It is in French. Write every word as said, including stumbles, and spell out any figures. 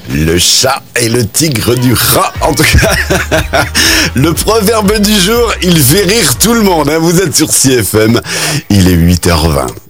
Le chat et le tigre du rat. En tout cas, le proverbe du jour, il fait rire tout le monde. Hein. Vous êtes sur C F M, il est huit heures vingt.